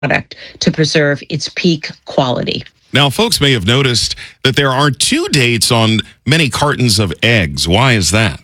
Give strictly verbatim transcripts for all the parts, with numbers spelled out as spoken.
product to preserve its peak quality. Now, folks may have noticed that there are two dates on many cartons of eggs. Why is that?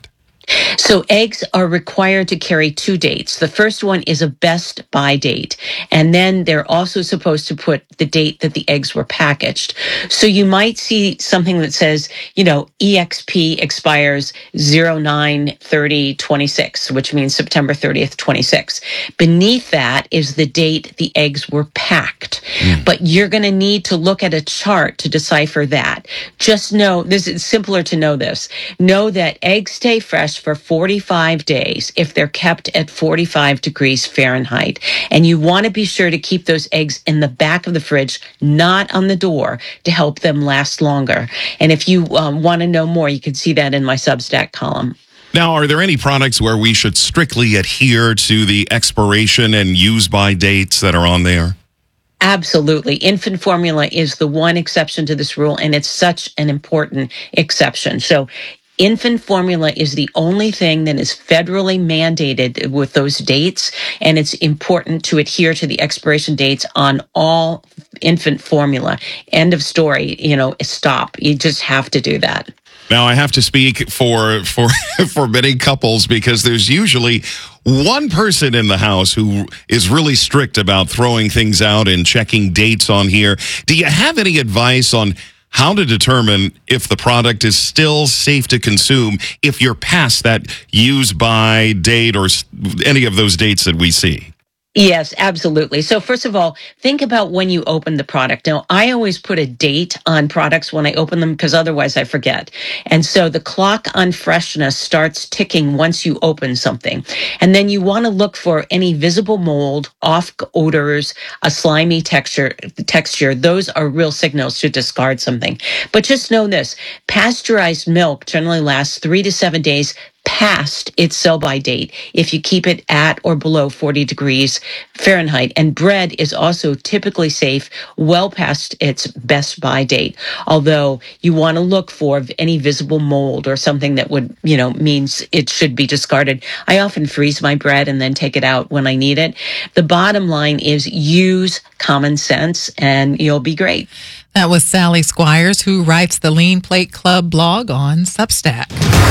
So eggs are required to carry two dates. The first one is a best by date, and then they're also supposed to put the date that the eggs were packaged. So you might see something that says, you know, E X P expires oh nine thirty twenty-six, which means September thirtieth, twenty-six. Beneath that is the date the eggs were packed. Mm. But you're going to need to look at a chart to decipher that. Just know, this is simpler to know this. Know that eggs stay fresh for forty-five days if they're kept at forty-five degrees Fahrenheit. And you want to be sure to keep those eggs in the back of the fridge, not on the door, to help them last longer. And if you um, want to know more, you can see that in my Substack column. Now, are there any products where we should strictly adhere to the expiration and use by dates that are on there? Absolutely. Infant formula is the one exception to this rule, and it's such an important exception. So infant formula is the only thing that is federally mandated with those dates, and it's important to adhere to the expiration dates on all infant formula. End of story. You know, stop. You just have to do that. Now, I have to speak for for for many couples because there's usually one person in the house who is really strict about throwing things out and checking dates on here. Do you have any advice on how to determine if the product is still safe to consume if you're past that use by date or any of those dates that we see? Yes, absolutely. So first of all, think about when you open the product. Now, I always put a date on products when I open them because otherwise I forget. And so the clock on freshness starts ticking once you open something. And then you want to look for any visible mold, off odors, a slimy texture. Texture. Those are real signals to discard something. But just know this, pasteurized milk generally lasts three to seven days past its sell-by date if you keep it at or below forty degrees Fahrenheit. And bread is also typically safe well past its best-by date, although you want to look for any visible mold or something that would, you know, means it should be discarded. I often freeze my bread and then take it out when I need it. The bottom line is use common sense and you'll be great. That was Sally Squires, who writes the Lean Plate Club blog on Substack.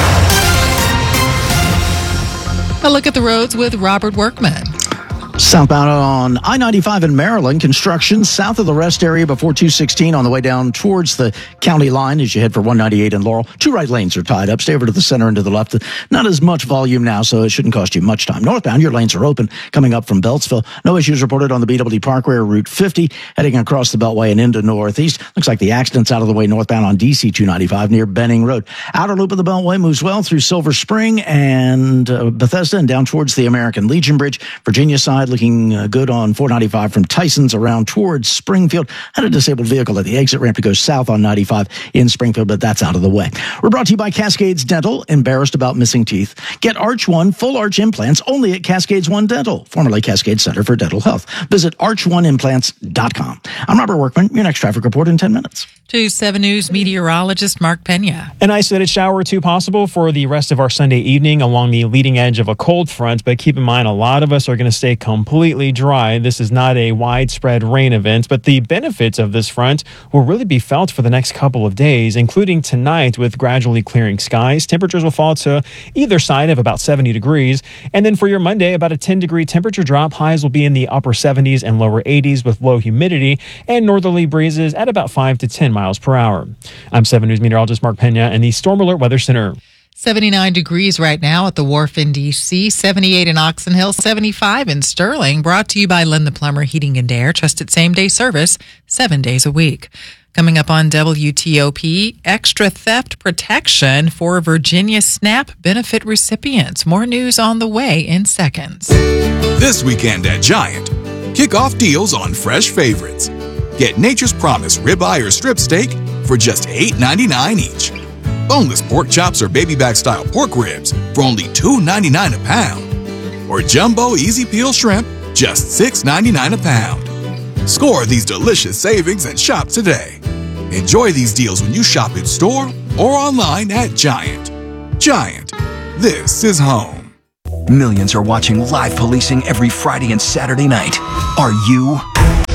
A look at the roads with Robert Workman. Southbound on I ninety-five in Maryland, construction south of the rest area before two sixteen on the way down towards the county line as you head for one ninety-eight in Laurel. Two right lanes are tied up. Stay over to the center and to the left. Not as much volume now, so it shouldn't cost you much time. Northbound, your lanes are open coming up from Beltsville. No issues reported on the B W D Parkway or Route fifty heading across the Beltway and into Northeast. Looks like the accident's out of the way northbound on D C two ninety-five near Benning Road. Outer loop of the Beltway moves well through Silver Spring and uh, Bethesda and down towards the American Legion Bridge. Virginia side looking uh, good on four ninety-five from Tyson's around towards Springfield. Had a disabled vehicle at the exit ramp to go south on ninety-five in Springfield, but that's out of the way. We're brought to you by Cascades Dental. Embarrassed about missing teeth? Get Arch One full arch implants only at Cascades One Dental, formerly Cascade Center for Dental Health. Visit arch one implants dot com. I'm Robert Workman. Your next traffic report in ten minutes. To seven News meteorologist Mark Pena. An isolated shower or two possible for the rest of our Sunday evening along the leading edge of a cold front, but keep in mind a lot of us are going to stay completely dry. This is not a widespread rain event, but the benefits of this front will really be felt for the next couple of days, including tonight with gradually clearing skies. Temperatures will fall to either side of about seventy degrees. And then for your Monday, about a ten degree temperature drop. Highs will be in the upper seventies and lower eighties with low humidity and northerly breezes at about five to ten miles per hour. I'm seven News meteorologist Mark Pena in the Storm Alert Weather Center. seventy-nine degrees right now at the Wharf in D C, seventy-eight in Oxon Hill, seventy-five in Sterling. Brought to you by Lynn the Plumber Heating and Air. Trusted same-day service, seven days a week. Coming up on W T O P, extra theft protection for Virginia SNAP benefit recipients. More news on the way in seconds. This weekend at Giant, kick off deals on fresh favorites. Get Nature's Promise ribeye or strip steak for just eight ninety-nine each. Boneless pork chops or baby back style pork ribs for only two ninety-nine a pound. Or jumbo easy peel shrimp, just six ninety-nine a pound. Score these delicious savings and shop today. Enjoy these deals when you shop in store or online at Giant. Giant, this is home. Millions are watching live policing every Friday and Saturday night. Are you?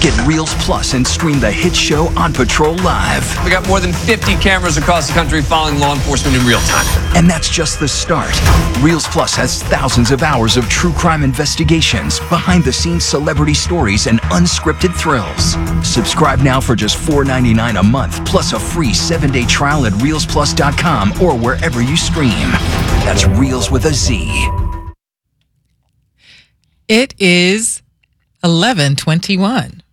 Get Reels Plus and stream the hit show On Patrol live. We got more than fifty cameras across the country following law enforcement in real time. And that's just the start. Reels Plus has thousands of hours of true crime investigations, behind-the-scenes celebrity stories, and unscripted thrills. Subscribe now for just four ninety-nine a month, plus a free seven-day trial at reels plus dot com or wherever you stream. That's Reels with a Z. It is eleven twenty-one.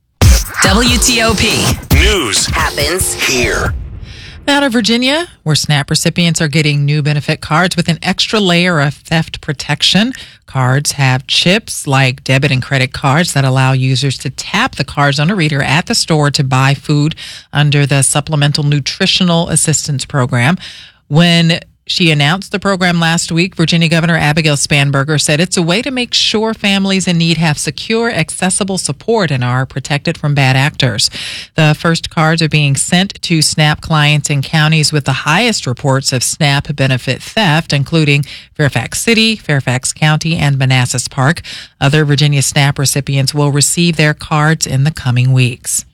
W T O P. News happens here. Out of Virginia, where SNAP recipients are getting new benefit cards with an extra layer of theft protection. Cards have chips like debit and credit cards that allow users to tap the cards on a reader at the store to buy food under the Supplemental Nutritional Assistance Program. When she announced the program last week, Virginia Governor Abigail Spanberger said it's a way to make sure families in need have secure, accessible support and are protected from bad actors. The first cards are being sent to SNAP clients in counties with the highest reports of SNAP benefit theft, including Fairfax City, Fairfax County, and Manassas Park. Other Virginia SNAP recipients will receive their cards in the coming weeks.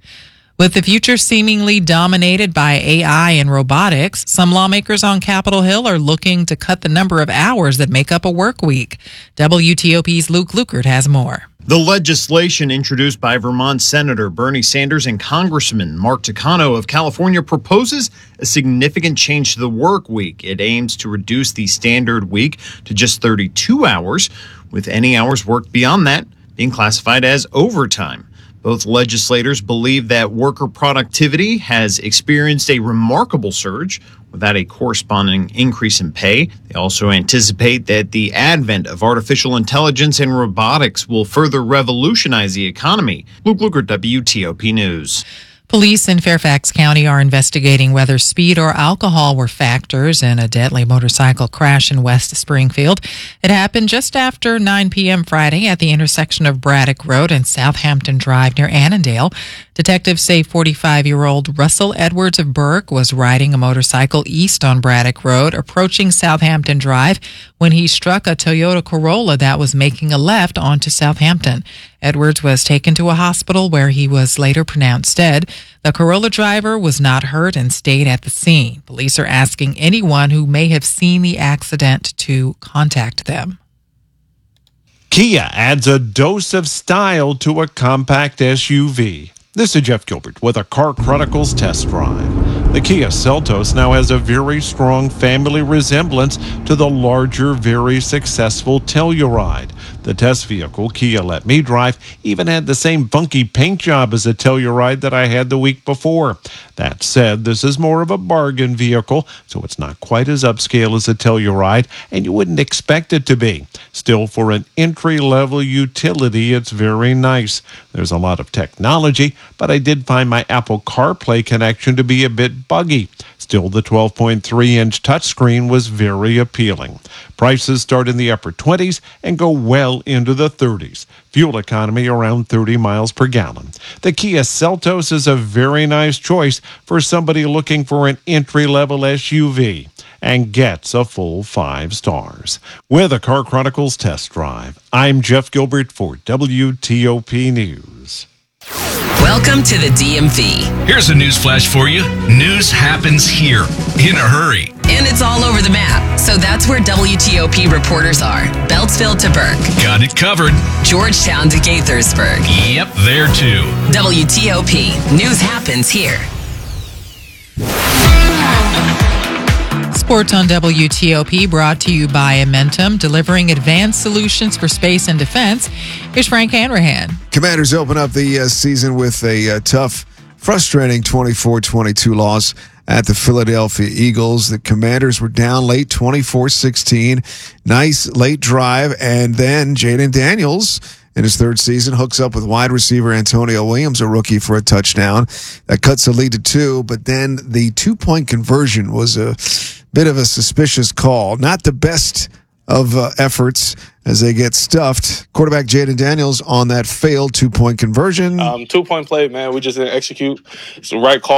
With the future seemingly dominated by A I and robotics, some lawmakers on Capitol Hill are looking to cut the number of hours that make up a work week. W T O P's Luke Lukert has more. The legislation introduced by Vermont Senator Bernie Sanders and Congressman Mark Takano of California proposes a significant change to the work week. It aims to reduce the standard week to just thirty-two hours, with any hours worked beyond that being classified as overtime. Both legislators believe that worker productivity has experienced a remarkable surge without a corresponding increase in pay. They also anticipate that the advent of artificial intelligence and robotics will further revolutionize the economy. Luke Lukert, W T O P News. Police in Fairfax County are investigating whether speed or alcohol were factors in a deadly motorcycle crash in West Springfield. It happened just after nine p.m. Friday at the intersection of Braddock Road and Southampton Drive near Annandale. Detectives say forty-five-year-old Russell Edwards of Burke was riding a motorcycle east on Braddock Road, approaching Southampton Drive, when he struck a Toyota Corolla that was making a left onto Southampton. Edwards was taken to a hospital where he was later pronounced dead. The Corolla driver was not hurt and stayed at the scene. Police are asking anyone who may have seen the accident to contact them. Kia adds a dose of style to a compact S U V. This is Jeff Gilbert with a Car Chronicles test drive. The Kia Seltos now has a very strong family resemblance to the larger, very successful Telluride. The test vehicle Kia let me drive even had the same funky paint job as the Telluride that I had the week before. That said, this is more of a bargain vehicle, so it's not quite as upscale as a Telluride, and you wouldn't expect it to be. Still, for an entry-level utility, it's very nice. There's a lot of technology, but I did find my Apple CarPlay connection to be a bit buggy. Still, the twelve point three inch touchscreen was very appealing. Prices start in the upper twenties and go well into the thirties. Fuel economy around thirty miles per gallon. The Kia Seltos is a very nice choice for somebody looking for an entry-level S U V and gets a full five stars. With a Car Chronicles test drive, I'm Jeff Gilbert for W T O P News. Welcome to the D M V. Here's a news flash for you. News happens here in a hurry. And it's all over the map. So that's where W T O P reporters are. Beltsville to Burke. Got it covered. Georgetown to Gaithersburg. Yep, there too. W T O P. News happens here. Sports on W T O P brought to you by Amentum, delivering advanced solutions for space and defense. Here's Frank Hanrahan. Commanders open up the uh, season with a uh, tough, frustrating twenty-four twenty-two loss at the Philadelphia Eagles. The Commanders were down late twenty-four sixteen. Nice late drive, and then Jaden Daniels, in his third season, hooks up with wide receiver Antonio Williams, a rookie, for a touchdown. That cuts the lead to two, but then the two-point conversion was a bit of a suspicious call. Not the best of uh, efforts as they get stuffed. Quarterback Jaden Daniels on that failed two-point conversion. Um, two-point play, man, we just didn't execute. It's the right call.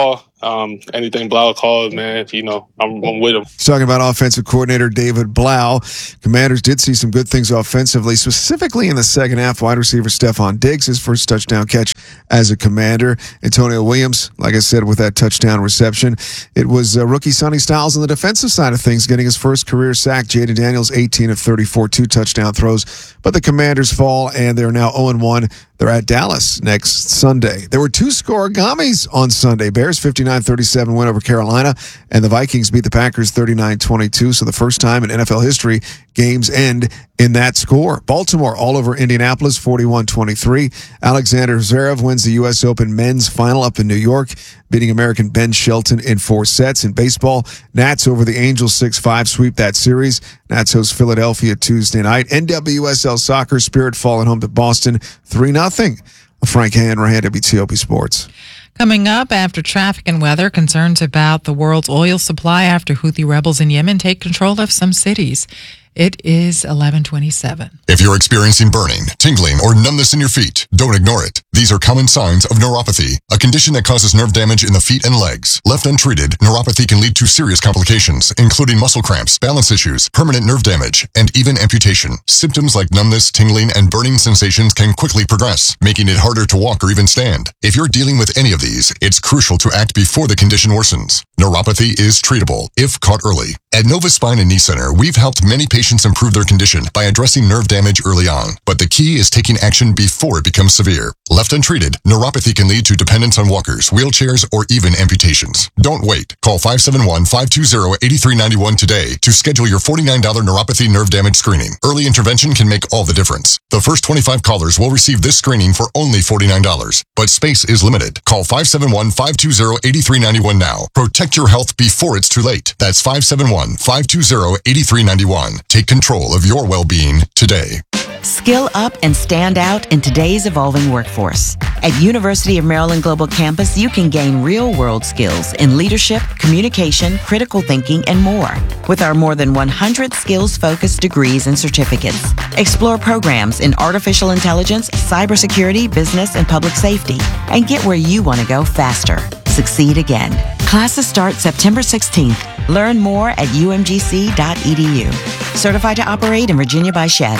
Um, anything Blau calls, man, you know, I'm, I'm with him. He's talking about offensive coordinator David Blau. Commanders did see some good things offensively, specifically in the second half. Wide receiver Stephon Diggs, his first touchdown catch as a Commander. Antonio Williams, like I said, with that touchdown reception. It was uh, rookie Sonny Styles on the defensive side of things, getting his first career sack. Jaden Daniels, eighteen of thirty-four, two touchdown throws. But the Commanders fall, and they're now oh and one. They're at Dallas next Sunday. There were two scoregamis on Sunday. Bears fifty-nine thirty-seven win over Carolina, and the Vikings beat the Packers thirty-nine twenty-two. So the first time in N F L history, games end in that score. Baltimore all over Indianapolis forty-one twenty-three. Alexander Zverev wins the U S Open men's final up in New York, beating American Ben Shelton in four sets. In baseball, Nats over the Angels six five, sweep that series. Nats host Philadelphia Tuesday night. N W S L Soccer, Spirit falling home to Boston three nothing. Frank Hanrahan, W T O P Sports. Coming up after traffic and weather, concerns about the world's oil supply after Houthi rebels in Yemen take control of some cities. It is eleven twenty-seven. If you're experiencing burning, tingling, or numbness in your feet, don't ignore it. These are common signs of neuropathy, a condition that causes nerve damage in the feet and legs. Left untreated, neuropathy can lead to serious complications, including muscle cramps, balance issues, permanent nerve damage, and even amputation. Symptoms like numbness, tingling, and burning sensations can quickly progress, making it harder to walk or even stand. If you're dealing with any of these, it's crucial to act before the condition worsens. Neuropathy is treatable if caught early. At Nova Spine and Knee Center, we've helped many patients improve their condition by addressing nerve damage early on. But the key is taking action before it becomes severe. Left untreated, neuropathy can lead to dependence on walkers, wheelchairs, or even amputations. Don't wait. Call five seven one, five two zero, eight three nine one today to schedule your forty-nine dollars neuropathy nerve damage screening. Early intervention can make all the difference. The first twenty-five callers will receive this screening for only forty-nine dollars. But space is limited. Call five seven one, five two zero, eight three nine one now. Protect your health before it's too late. That's five seven one, five two zero, eight three nine one. Take control of your well-being today. Skill up and stand out in today's evolving workforce. At University of Maryland Global Campus, you can gain real-world skills in leadership, communication, critical thinking, and more. With our more than one hundred skills-focused degrees and certificates. Explore programs in artificial intelligence, cybersecurity, business, and public safety. And get where you want to go faster. Succeed again. Classes start September sixteenth. Learn more at u m g c dot e d u. Certified to operate in Virginia by Chev.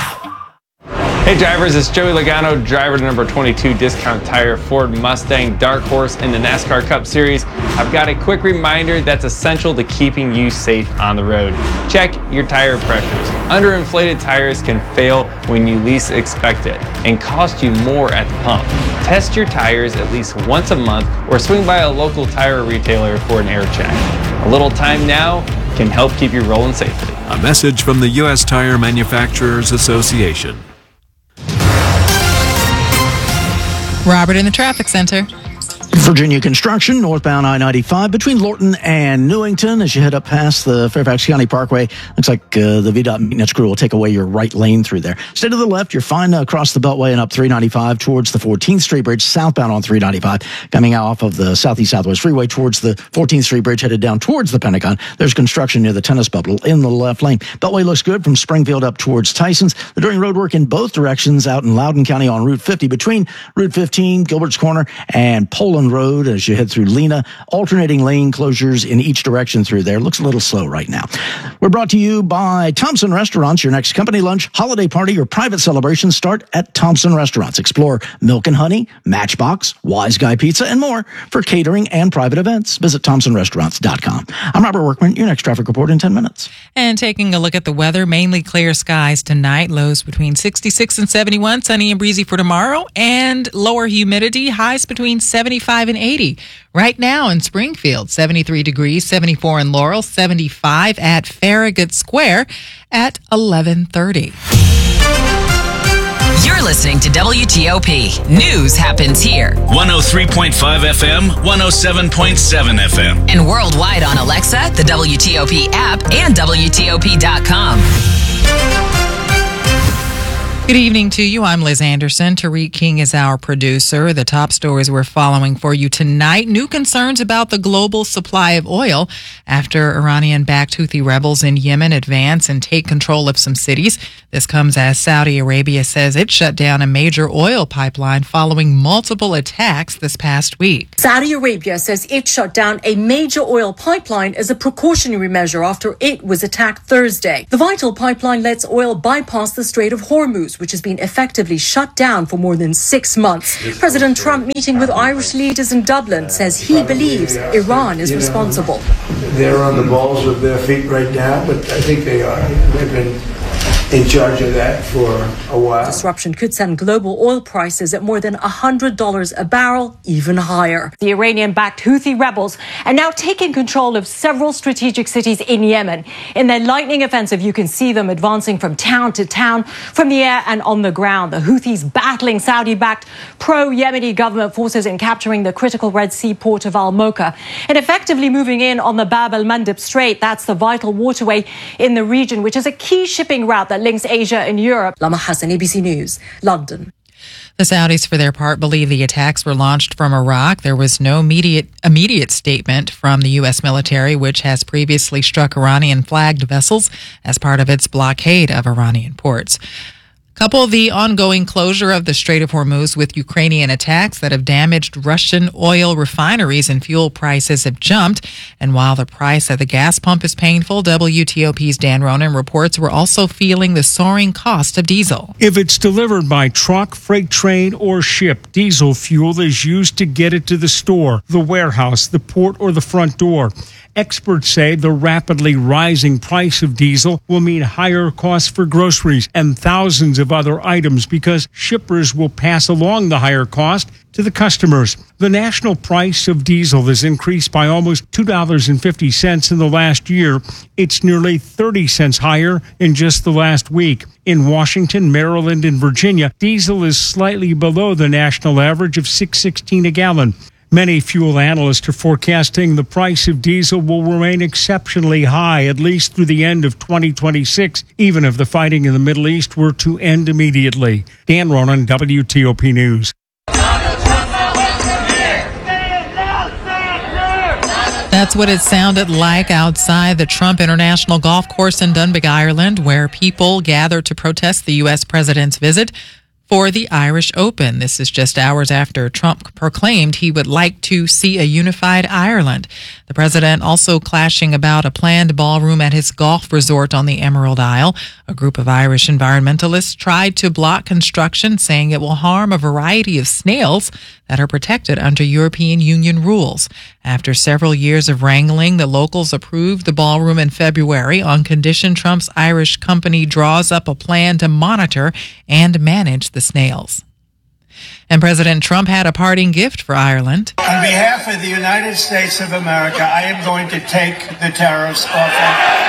Hey drivers, it's Joey Logano, driver to number twenty-two Discount Tire Ford Mustang Dark Horse in the NASCAR Cup Series. I've got a quick reminder that's essential to keeping you safe on the road. Check your tire pressures. Underinflated tires can fail when you least expect it and cost you more at the pump. Test your tires at least once a month or swing by a local tire retailer for an air check. A little time now can help keep you rolling safely. A message from the U S Tire Manufacturers Association. Robert in the traffic center. Virginia construction, northbound I ninety-five between Lorton and Newington as you head up past the Fairfax County Parkway. Looks like uh, the V DOT maintenance crew will take away your right lane through there. Stay to the left. You're fine uh, across the Beltway and up three ninety-five towards the fourteenth Street Bridge, southbound on three ninety-five. Coming off of the Southeast Southwest Freeway towards the fourteenth Street Bridge, headed down towards the Pentagon. There's construction near the tennis bubble in the left lane. Beltway looks good from Springfield up towards Tyson's. They're doing road work in both directions out in Loudoun County on Route fifty between Route fifteen, Gilbert's Corner, and Poland Road as you head through Lena. Alternating lane closures in each direction through there. Looks a little slow right now. We're brought to you by Thompson Restaurants. Your next company lunch, holiday party, or private celebration start at Thompson Restaurants. Explore Milk and Honey, Matchbox, Wise Guy Pizza, and more for catering and private events. Visit thompson restaurants dot com. I'm Robert Workman. Your next traffic report in ten minutes. And taking a look at the weather, mainly clear skies tonight. Lows between sixty-six and seventy-one. Sunny and breezy for tomorrow. And lower humidity. Highs between seventy-five and eighty. Right now in Springfield, seventy-three degrees, seventy-four in Laurel, seventy-five at Farragut Square at eleven thirty. You're listening to W T O P. News happens here. one oh three point five F M, one oh seven point seven F M. And worldwide on Alexa, the W T O P app, and W T O P dot com. Good evening to you. I'm Liz Anderson. Tariq King is our producer. The top stories we're following for you tonight. New concerns about the global supply of oil after Iranian-backed Houthi rebels in Yemen advance and take control of some cities. This comes as Saudi Arabia says it shut down a major oil pipeline following multiple attacks this past week. Saudi Arabia says it shut down a major oil pipeline as a precautionary measure after it was attacked Thursday. The vital pipeline lets oil bypass the Strait of Hormuz, which has been effectively shut down for more than six months. President Trump, meeting with Irish leaders in Dublin, says he believes Iran is responsible. They're on the balls of their feet right now, but I think they are. They've been in charge of that for a while. Disruption could send global oil prices at more than one hundred dollars a barrel, even higher. The Iranian-backed Houthi rebels are now taking control of several strategic cities in Yemen. In their lightning offensive, you can see them advancing from town to town, from the air and on the ground. The Houthis battling Saudi-backed pro-Yemeni government forces in capturing the critical Red Sea port of Al-Mocha and effectively moving in on the Bab el-Mandeb Strait. That's the vital waterway in the region, which is a key shipping route that links Asia and Europe. Lama Hassan, A B C News, London. The Saudis, for their part, believe the attacks were launched from Iraq. There was no immediate, immediate statement from the U S military, which has previously struck Iranian-flagged vessels as part of its blockade of Iranian ports. Couple the ongoing closure of the Strait of Hormuz with Ukrainian attacks that have damaged Russian oil refineries and fuel prices have jumped. And while the price at the gas pump is painful, W T O P's Dan Ronan reports we're also feeling the soaring cost of diesel. If it's delivered by truck, freight train, or ship, diesel fuel is used to get it to the store, the warehouse, the port, or the front door. Experts say the rapidly rising price of diesel will mean higher costs for groceries and thousands of other items because shippers will pass along the higher cost to the customers. The national price of diesel has increased by almost two dollars and fifty cents in the last year. It's nearly thirty cents higher in just the last week. In Washington, Maryland, and Virginia, diesel is slightly below the national average of six dollars and sixteen cents a gallon. Many fuel analysts are forecasting the price of diesel will remain exceptionally high at least through the end of twenty twenty-six, even if the fighting in the Middle East were to end immediately. Dan Ronan, W T O P News. That's what it sounded like outside the Trump International Golf Course in Dunbig, Ireland, where people gathered to protest the U S president's visit for the Irish Open. This is just hours after Trump proclaimed he would like to see a unified Ireland. The president also clashing about a planned ballroom at his golf resort on the Emerald Isle. A group of Irish environmentalists tried to block construction, saying it will harm a variety of snails that are protected under European Union rules. After several years of wrangling, the locals approved the ballroom in February on condition Trump's Irish company draws up a plan to monitor and manage the snails. And President Trump had a parting gift for Ireland. On behalf of the United States of America, I am going to take the tariffs off.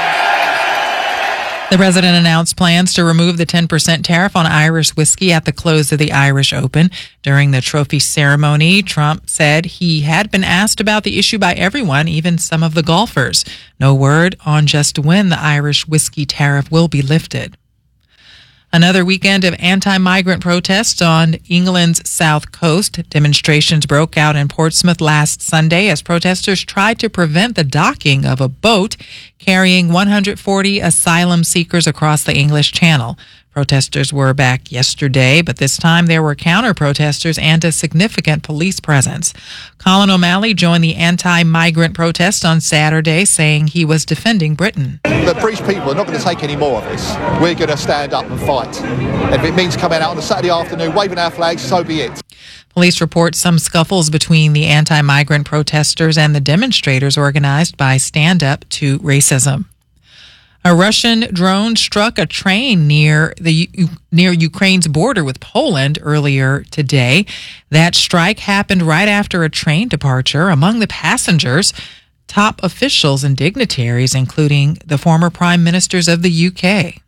The president announced plans to remove the ten percent tariff on Irish whiskey at the close of the Irish Open. During the trophy ceremony, Trump said he had been asked about the issue by everyone, even some of the golfers. No word on just when the Irish whiskey tariff will be lifted. Another weekend of anti-migrant protests on England's south coast. Demonstrations broke out in Portsmouth last Sunday as protesters tried to prevent the docking of a boat carrying one hundred forty asylum seekers across the English Channel. Protesters were back yesterday, but this time there were counter-protesters and a significant police presence. Colin O'Malley joined the anti-migrant protest on Saturday, saying he was defending Britain. The British people are not going to take any more of this. We're going to stand up and fight. And if it means coming out on a Saturday afternoon, waving our flags, so be it. Police report some scuffles between the anti-migrant protesters and the demonstrators organized by Stand Up to Racism. A Russian drone struck a train near the near Ukraine's border with Poland earlier today. That strike happened right after a train departure. Among the passengers, top officials and dignitaries, including the former prime ministers of the U K.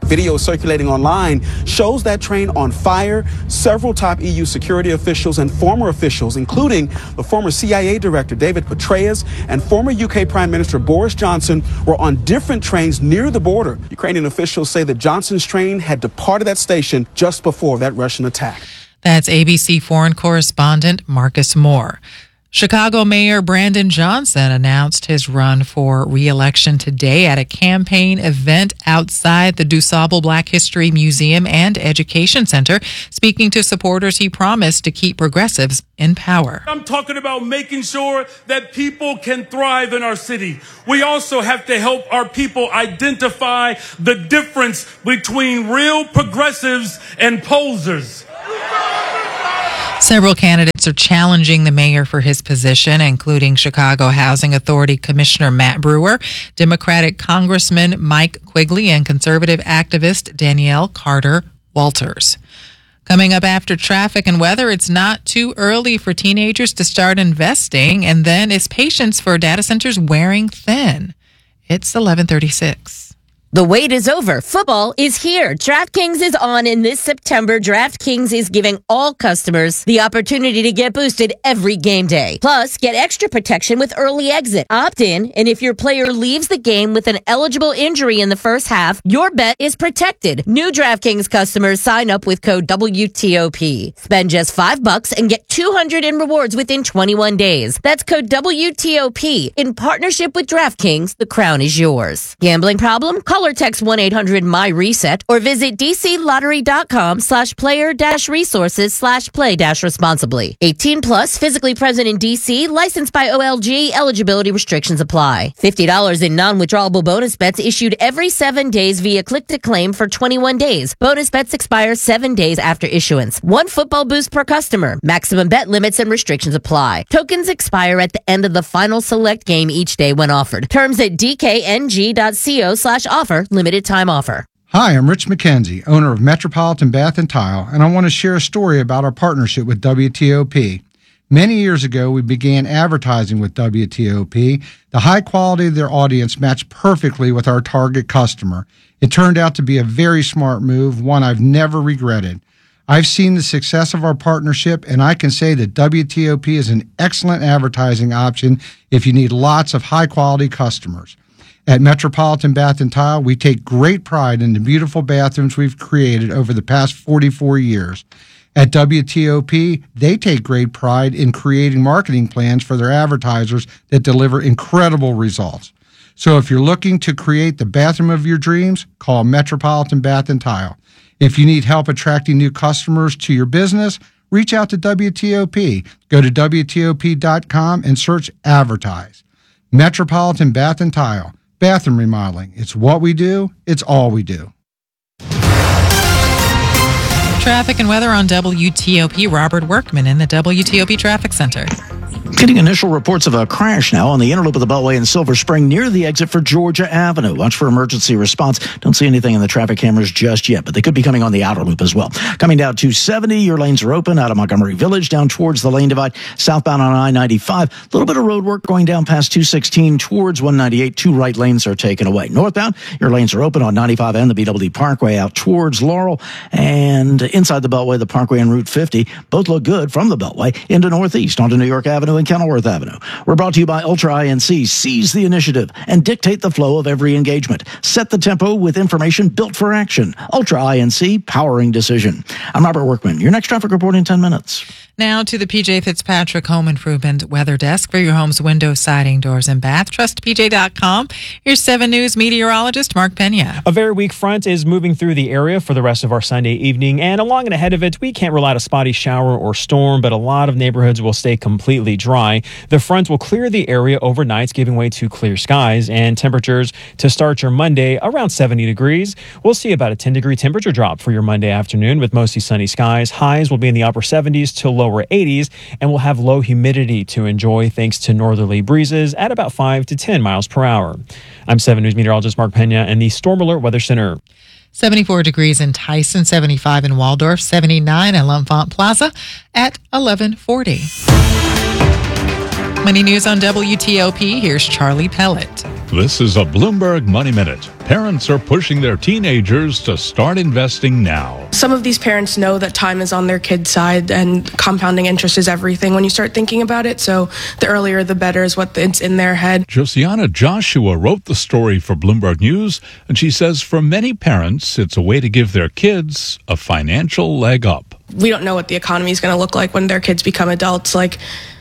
Video circulating online shows that train on fire. Several top E U security officials and former officials, including the former C I A director David Petraeus and former U K Prime Minister Boris Johnson, were on different trains near the border. Ukrainian officials say that Johnson's train had departed that station just before that Russian attack. That's A B C foreign correspondent Marcus Moore. Chicago Mayor Brandon Johnson announced his run for re-election today at a campaign event outside the DuSable Black History Museum and Education Center. Speaking to supporters, he promised to keep progressives in power. I'm talking about making sure that people can thrive in our city. We also have to help our people identify the difference between real progressives and posers. Several candidates are challenging the mayor for his position, including Chicago Housing Authority Commissioner Matt Brewer, Democratic Congressman Mike Quigley, and conservative activist Danielle Carter Walters. Coming up after traffic and weather, it's not too early for teenagers to start investing, and then is patience for data centers wearing thin? It's eleven thirty-six. The wait is over. Football is here. DraftKings is on, and this September, DraftKings is giving all customers the opportunity to get boosted every game day. Plus, get extra protection with early exit. Opt in, and if your player leaves the game with an eligible injury in the first half, your bet is protected. New DraftKings customers sign up with code W T O P. Spend just five bucks and get two hundred in rewards within twenty-one days. That's code W T O P. In partnership with DraftKings, the crown is yours. Gambling problem? Call or text one eight hundred my reset or visit dclottery.com slash player dash resources slash play dash responsibly. eighteen plus, physically present in D C, licensed by O L G, eligibility restrictions apply. fifty dollars in non-withdrawable bonus bets issued every seven days via click to claim for twenty-one days. Bonus bets expire seven days after issuance. One football boost per customer. Maximum bet limits and restrictions apply. Tokens expire at the end of the final select game each day when offered. Terms at dkng.co slash offer. Limited time offer. Hi, I'm Rich McKenzie, owner of Metropolitan Bath and Tile, and I want to share a story about our partnership with W T O P. Many years ago, we began advertising with W T O P. The high quality of their audience matched perfectly with our target customer. It turned out to be a very smart move, one I've never regretted. I've seen the success of our partnership, and I can say that W T O P is an excellent advertising option if you need lots of high-quality customers. At Metropolitan Bath and Tile, we take great pride in the beautiful bathrooms we've created over the past forty-four years. At W T O P, they take great pride in creating marketing plans for their advertisers that deliver incredible results. So if you're looking to create the bathroom of your dreams, call Metropolitan Bath and Tile. If you need help attracting new customers to your business, reach out to W T O P. Go to W T O P dot com and search Advertise. Metropolitan Bath and Tile. Bathroom remodeling. It's what we do. It's all we do. Traffic and weather on W T O P. Robert Workman in the W T O P Traffic Center. Getting initial reports of a crash now on the inner loop of the Beltway in Silver Spring near the exit for Georgia Avenue. Watch for emergency response. Don't see anything in the traffic cameras just yet, but they could be coming on the outer loop as well. Coming down two seventy, your lanes are open out of Montgomery Village down towards the lane divide. Southbound on I ninety-five. A little bit of road work going down past two sixteen towards one ninety-eight. Two right lanes are taken away. Northbound, your lanes are open on ninety-five and the B W D Parkway out towards Laurel. And inside the Beltway, the Parkway and Route fifty both look good from the Beltway into Northeast onto New York Avenue and Kenilworth Avenue. We're brought to you by Ultra I N C. Seize the initiative and dictate the flow of every engagement. Set the tempo with information built for action. Ultra I N C, powering decision. I'm Robert Workman. Your next traffic report in ten minutes. Now to the P J Fitzpatrick Home Improvement Weather Desk for your home's window, siding, doors, and bath. Trust P J dot com. Here's seven News meteorologist Mark Pena. A very weak front is moving through the area for the rest of our Sunday evening, and along and ahead of it, we can't rule out a spotty shower or storm, but a lot of neighborhoods will stay completely dry. The front will clear the area overnight, giving way to clear skies, and temperatures to start your Monday around seventy degrees. We'll see about a ten degree temperature drop for your Monday afternoon with mostly sunny skies. Highs will be in the upper seventies to lower eighties, and we'll have low humidity to enjoy thanks to northerly breezes at about five to ten miles per hour. I'm seven News meteorologist Mark Pena and the Storm Alert Weather Center. seventy-four degrees in Tyson, seventy-five in Waldorf, seventy-nine at L'Enfant Plaza at eleven forty. Money news on W T O P. Here's Charlie Pellet. This is a Bloomberg Money Minute. parents are pushing their teenagers to start investing now. Some of these parents know that time is on their kids' side and compounding interest is everything when you start thinking about it. So the earlier the better is what it's in their head. Josiana Joshua wrote the story for Bloomberg News, and she says for many parents, it's a way to give their kids a financial leg up. We don't know what the economy is going to look like when their kids become adults. Like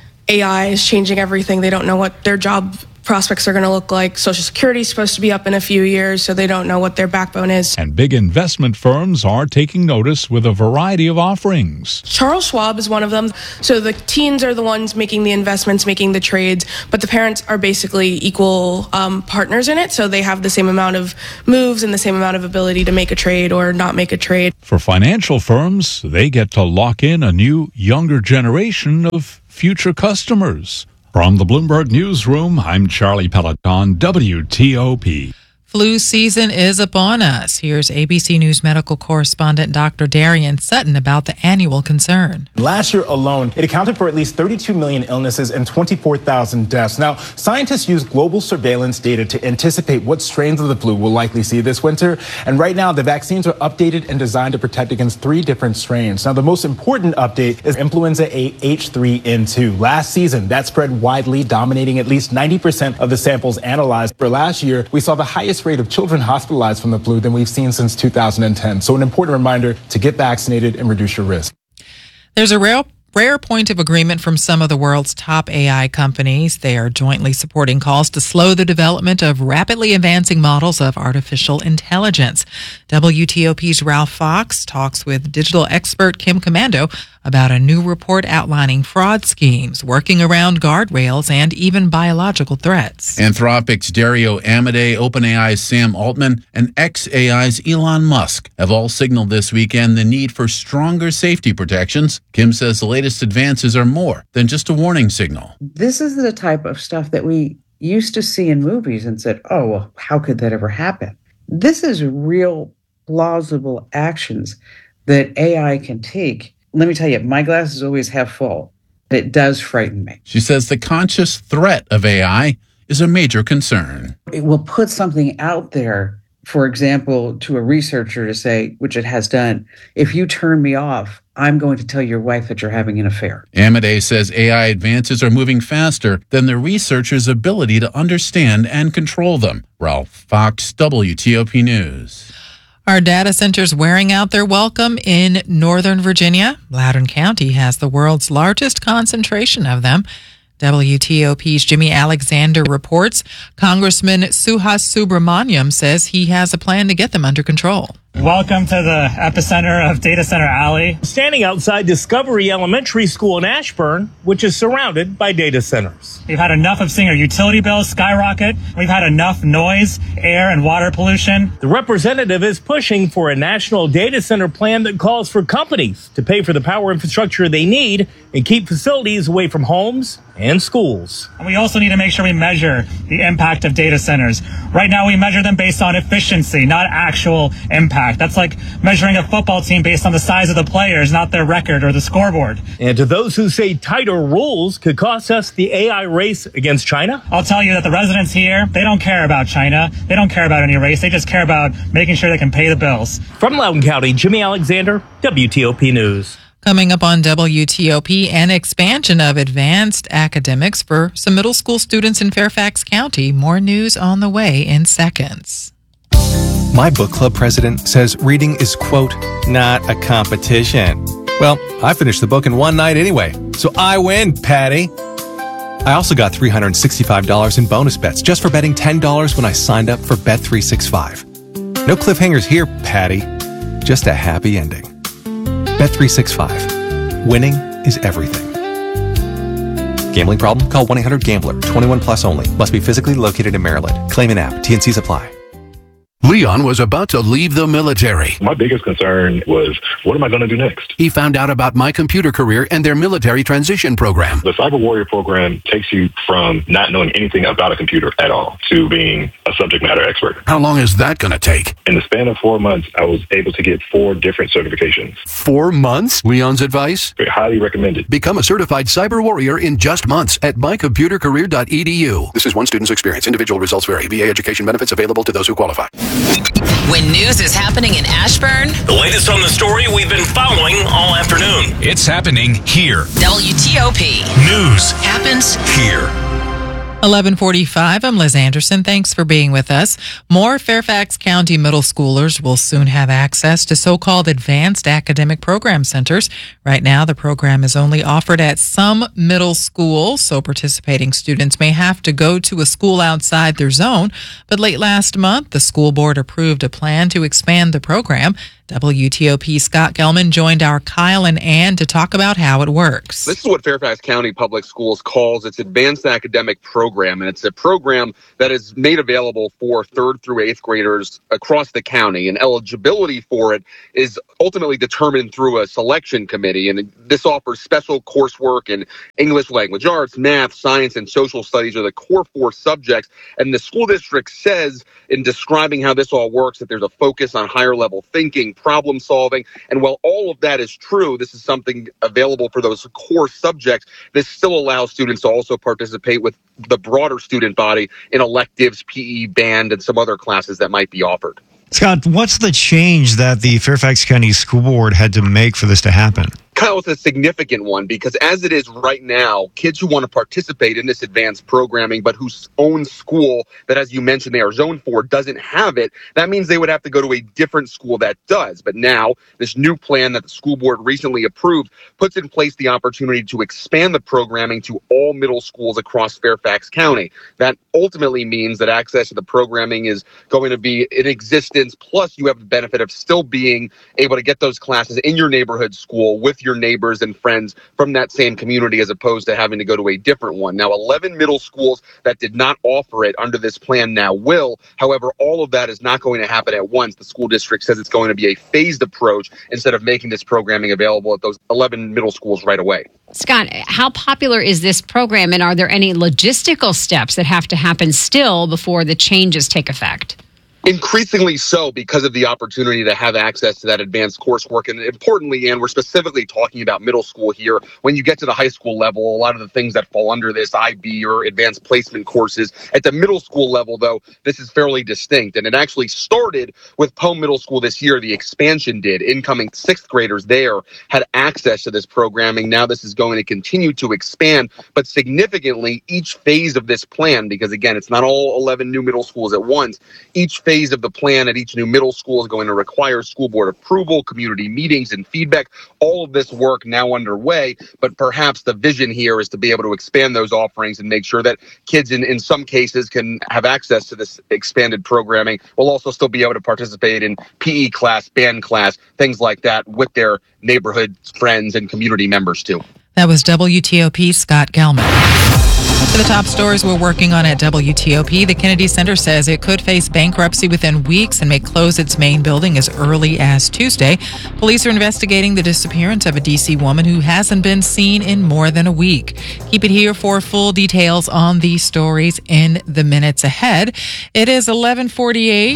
A I is changing everything. They don't know what their job prospects are going to look like. Social Security is supposed to be up in a few years, so they don't know what their backbone is. And big investment firms are taking notice with a variety of offerings. Charles Schwab is one of them. So the teens are the ones making the investments, making the trades, but the parents are basically equal um, partners in it. So they have the same amount of moves and the same amount of ability to make a trade or not make a trade. For financial firms, they get to lock in a new, younger generation of future customers. From the Bloomberg Newsroom, I'm Charlie Peloton, W T O P. Flu season is upon us. Here's A B C News medical correspondent Doctor Darian Sutton about the annual concern. Last year alone, it accounted for at least thirty-two million illnesses and twenty-four thousand deaths. Now, scientists use global surveillance data to anticipate what strains of the flu we'll likely see this winter. And right now, the vaccines are updated and designed to protect against three different strains. Now, the most important update is influenza A H three N two. Last season, that spread widely, dominating at least ninety percent of the samples analyzed. For last year, we saw the highest rate of children hospitalized from the flu than we've seen since two thousand ten. So an important reminder to get vaccinated and reduce your risk. There's a rare, rare point of agreement from some of the world's top A I companies. They are jointly supporting calls to slow the development of rapidly advancing models of artificial intelligence. W T O P's Ralph Fox talks with digital expert Kim Commando about a new report outlining fraud schemes, working around guardrails, and even biological threats. Anthropic's Dario Amodei, OpenAI's Sam Altman, and xAI's Elon Musk have all signaled this weekend the need for stronger safety protections. Kim says the latest advances are more than just a warning signal. This is the type of stuff that we used to see in movies and said, oh, well, how could that ever happen? This is real plausible actions that A I can take. Let me tell you, my glass is always half full. It does frighten me. She says the conscious threat of A I is a major concern. It will put something out there, for example, to a researcher to say, which it has done, if you turn me off, I'm going to tell your wife that you're having an affair. Amodei says A I advances are moving faster than the researchers' ability to understand and control them. Ralph Fox, W T O P News. Are data centers wearing out their welcome in Northern Virginia? Loudoun County has the world's largest concentration of them. W T O P's Jimmy Alexander reports Congressman Suhas Subramaniam says he has a plan to get them under control. Welcome to the epicenter of Data Center Alley. Standing outside Discovery Elementary School in Ashburn, which is surrounded by data centers. We've had enough of seeing our utility bills skyrocket. We've had enough noise, air, and water pollution. The representative is pushing for a national data center plan that calls for companies to pay for the power infrastructure they need and keep facilities away from homes and schools. And we also need to make sure we measure the impact of data centers. Right now, we measure them based on efficiency, not actual impact. That's like measuring a football team based on the size of the players, not their record or the scoreboard. And to those who say tighter rules could cost us the A I race against China, I'll tell you that the residents here, they don't care about China. They don't care about any race. They just care about making sure they can pay the bills. From Loudoun County, Jimmy Alexander, W T O P News. Coming up on W T O P, an expansion of advanced academics for some middle school students in Fairfax County. More news on the way in seconds. My book club president says reading is, quote, not a competition. Well, I finished the book in one night anyway, so I win, Patty. I also got three hundred sixty-five dollars in bonus bets just for betting ten dollars when I signed up for Bet three sixty-five. No cliffhangers here, Patty. Just a happy ending. Bet three sixty-five. Winning is everything. Gambling problem? Call one eight hundred gambler. twenty-one plus only. Must be physically located in Maryland. Claim in app. T N Cs apply. Leon was about to leave the military. My biggest concern was, what am I going to do next? He found out about My Computer Career and their military transition program. The Cyber Warrior program takes you from not knowing anything about a computer at all to being a subject matter expert. How long is that going to take? In the span of four months, I was able to get four different certifications. Four months? Leon's advice? Very highly recommended. Become a certified cyber warrior in just months at my computer career dot e d u. This is one student's experience. Individual results vary. V A education benefits available to those who qualify. When news is happening in Ashburn, the latest on the story we've been following all afternoon. It's happening here. W T O P News happens here. eleven forty-five, I'm Liz Anderson. Thanks for being with us. More Fairfax County middle schoolers will soon have access to so-called advanced academic program centers. Right now, the program is only offered at some middle schools, so participating students may have to go to a school outside their zone. But late last month, the school board approved a plan to expand the program. W T O P Scott Gelman joined our Kyle and Ann to talk about how it works. This is what Fairfax County Public Schools calls its advanced academic program, and it's a program that is made available for third through eighth graders across the county, and eligibility for it is ultimately determined through a selection committee, and this offers special coursework in English language arts, math, science, and social studies are the core four subjects, and the school district says in describing how this all works that there's a focus on higher level thinking, problem solving. And while all of that is true, this is something available for those core subjects. This still allows students to also participate with the broader student body in electives, P E, band, and some other classes that might be offered. Scott, what's the change that the Fairfax County School Board had to make for this to happen? Kyle, it's a significant one because as it is right now, kids who want to participate in this advanced programming but whose own school that, as you mentioned, they are zoned for doesn't have it, that means they would have to go to a different school that does. But now, this new plan that the school board recently approved puts in place the opportunity to expand the programming to all middle schools across Fairfax County. That ultimately means that access to the programming is going to be in existence, plus you have the benefit of still being able to get those classes in your neighborhood school with your neighbors and friends from that same community as opposed to having to go to a different one. Now, eleven middle schools that did not offer it under this plan now will. However, all of that is not going to happen at once. The school district says it's going to be a phased approach instead of making this programming available at those eleven middle schools right away. Scott, how popular is this program, and are there any logistical steps that have to happen still before the changes take effect? Increasingly so because of the opportunity to have access to that advanced coursework. And importantly, and we're specifically talking about middle school here, when you get to the high school level, a lot of the things that fall under this I B or advanced placement courses. At the middle school level, though, this is fairly distinct. And it actually started with Poe Middle School this year. The expansion did. Incoming sixth graders there had access to this programming. Now this is going to continue to expand, but significantly each phase of this plan, because again, it's not all eleven new middle schools at once, each phase of the plan at each new middle school is going to require school board approval, community meetings, and feedback. All of this work now underway, but perhaps the vision here is to be able to expand those offerings and make sure that kids in, in some cases can have access to this expanded programming while also still be able to participate in P E class, band class, things like that with their neighborhood friends and community members too. That was W T O P Scott Gelman. For the top stories we're working on at W T O P, the Kennedy Center says it could face bankruptcy within weeks and may close its main building as early as Tuesday. Police are investigating the disappearance of a D C woman who hasn't been seen in more than a week. Keep it here for full details on these stories in the minutes ahead. It is eleven forty-eight.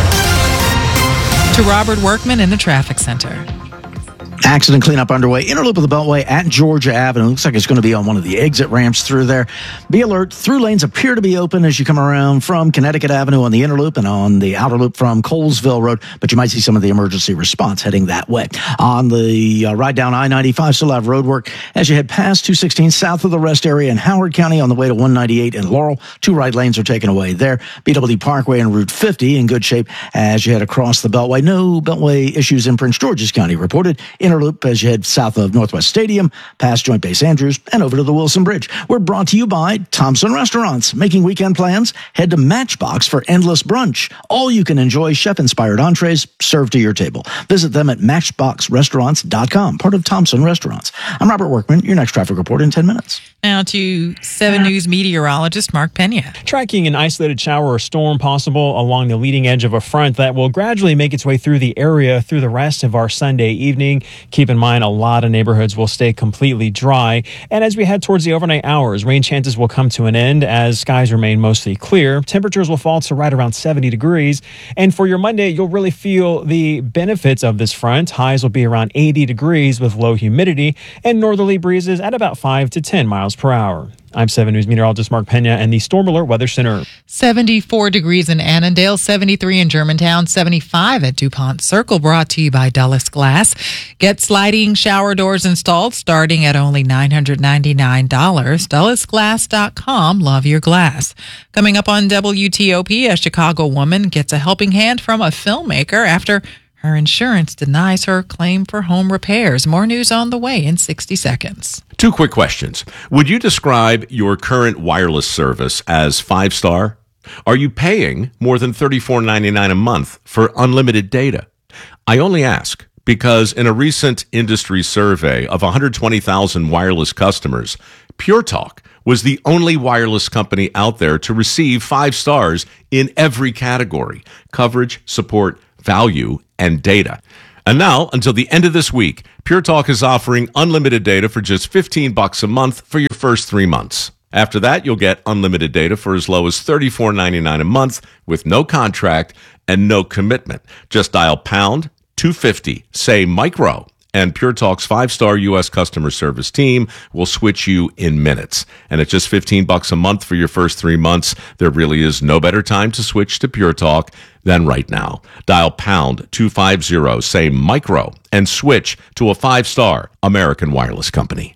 To Robert Workman in the traffic center. Accident cleanup underway. Inner loop of the Beltway at Georgia Avenue. Looks like it's going to be on one of the exit ramps through there. Be alert. Through lanes appear to be open as you come around from Connecticut Avenue on the inner loop and on the outer loop from Colesville Road. But you might see some of the emergency response heading that way. On the uh, ride down I ninety-five, still have road work as you head past two sixteen south of the rest area in Howard County on the way to one ninety-eight in Laurel. Two right lanes are taken away there. B W D Parkway and Route fifty in good shape as you head across the Beltway. No Beltway issues in Prince George's County reported. Inner loop as you head south of Northwest Stadium, past Joint Base Andrews, and over to the Wilson Bridge. We're brought to you by Thompson Restaurants. Making weekend plans? Head to Matchbox for endless brunch. All you can enjoy chef-inspired entrees served to your table. Visit them at matchbox restaurants dot com, part of Thompson Restaurants. I'm Robert Workman, your next traffic report in ten minutes. Now to seven News meteorologist Mark Pena. Tracking an isolated shower or storm possible along the leading edge of a front that will gradually make its way through the area through the rest of our Sunday evening. Keep in mind, a lot of neighborhoods will stay completely dry. And as we head towards the overnight hours, rain chances will come to an end as skies remain mostly clear. Temperatures will fall to right around seventy degrees. And for your Monday, you'll really feel the benefits of this front. Highs will be around eighty degrees with low humidity and northerly breezes at about five to ten miles per hour. I'm seven News meteorologist Mark Pena and the Storm Alert Weather Center. seventy-four degrees in Annandale, seventy-three in Germantown, seventy-five at DuPont Circle, brought to you by Dulles Glass. Get sliding shower doors installed starting at only nine hundred ninety-nine dollars. Dulles Glass dot com. Love your glass. Coming up on W T O P, a Chicago woman gets a helping hand from a filmmaker after her insurance denies her claim for home repairs. More news on the way in sixty seconds. Two quick questions. Would you describe your current wireless service as five-star? Are you paying more than thirty-four ninety-nine a month for unlimited data? I only ask because in a recent industry survey of one hundred twenty thousand wireless customers, Pure Talk was the only wireless company out there to receive five stars in every category: coverage, support, value, and data. And now, until the end of this week, Pure Talk is offering unlimited data for just fifteen bucks a month for your first three months. After that, you'll get unlimited data for as low as thirty-four ninety-nine a month with no contract and no commitment. Just dial pound two fifty, say micro, and Pure Talk's five-star U S customer service team will switch you in minutes. And at just fifteen bucks a month for your first three months, there really is no better time to switch to Pure Talk than right now. Dial pound two fifty, say micro, and switch to a five-star American wireless company.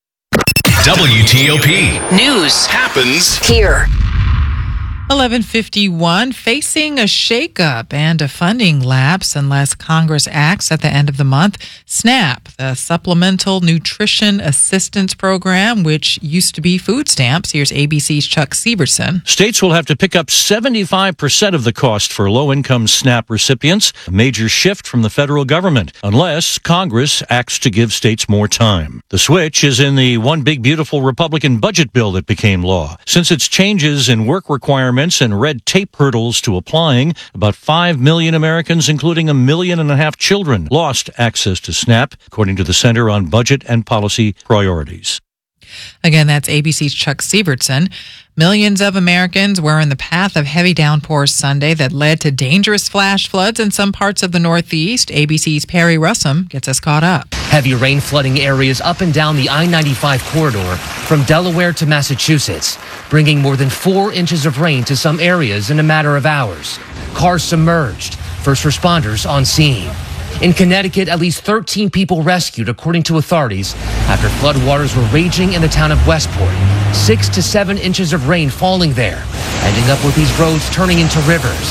W T O P. News happens here. eleven fifty-one, facing a shakeup and a funding lapse unless Congress acts at the end of the month. SNAP, the Supplemental Nutrition Assistance Program, which used to be food stamps. Here's A B C's Chuck Severson. States will have to pick up seventy-five percent of the cost for low-income SNAP recipients, a major shift from the federal government, unless Congress acts to give states more time. The switch is in the one big beautiful Republican budget bill that became law. Since its changes in work requirements and red tape hurdles to applying, about five million Americans, including a million and a half children, lost access to SNAP, according to the Center on Budget and Policy Priorities. Again, that's A B C's Chuck Severson. Millions of Americans were in the path of heavy downpours Sunday that led to dangerous flash floods in some parts of the Northeast. A B C's Perry Russum gets us caught up. Heavy rain flooding areas up and down the I ninety-five corridor from Delaware to Massachusetts, bringing more than four inches of rain to some areas in a matter of hours. Cars submerged, first responders on scene. In Connecticut, at least thirteen people rescued, according to authorities, after floodwaters were raging in the town of Westport. Six to seven inches of rain falling there, ending up with these roads turning into rivers.